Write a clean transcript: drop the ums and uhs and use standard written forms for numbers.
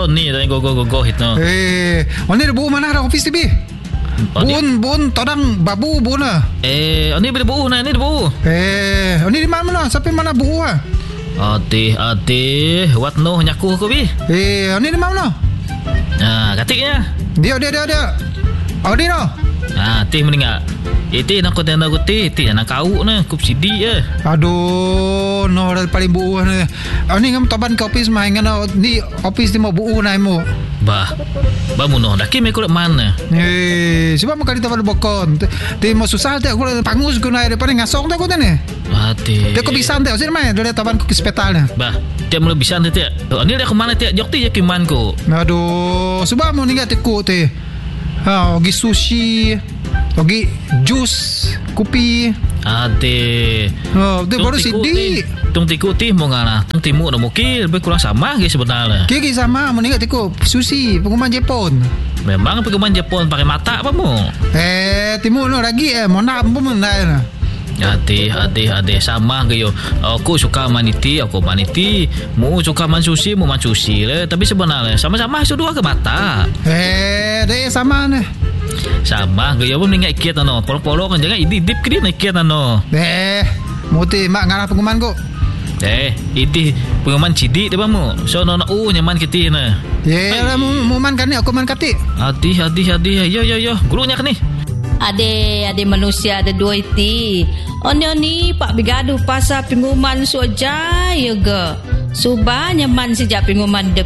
ni dah go hit no. Oni ada buku mana dah office TV? Bun todang babu bun lah. Oni bila buku ni ada buku. Oni di mana? Sampai mana buku ah? Ati, what no nyaku ko bi? Oni di mana? Katiknya. Dia. Odi no. Tih meninggal. Itu nak kau tenda kuti, itu nak kau na, kup sidi je. Aduh, no dah paling buuh ni. Ni ngam taban ke office main ngana ni office ni mau buuh na mo. Bah muno dah kimi kulit mana? Sebab makali taban bokon. Ti mau susah tak aku pangus guna depan ngasong tak aku ni. Ati. Dia kau bisa tak sini main dah taban ku ke hospital ni. Bah, dia mula bisa tak? Ni dah ke mana tak? Jokti je ke man ko. Aduh, sebab mau ningat aku ti. Ogi sushi, ogi jus, kopi. Ade. Dia baru sidi. Tung tiku ti mau ngana. Tung timu nak mukil, lebih kurang sama ke sebenarnya. Kiki sama, mau ningat aku sushi, pengumuman Jepun. Memang pengumuman Jepun pakai mata apa mu? Timu no lagi mau nak pun nak. Ade sama ke yo. Aku suka maniti, mu suka man sushi lah. Tapi sebenarnya sama-sama dua ke mata. Dia sama ni. Sama ke yo pun ingat kiat ano. Polo kan jangan idip ke dia nak kiat ano. Muti mak ngarah pengumuman ko. Ini pengumuman cidik dia bamu. So nona nyaman kita na. Mu man kan ni aku man kati. Hati. Yo. Gurunya kan ni. Ade manusia ada dua iti. Oni pak bigaduh pasal pengumuman soja ya ke. Subah nyaman sejak pengumuman de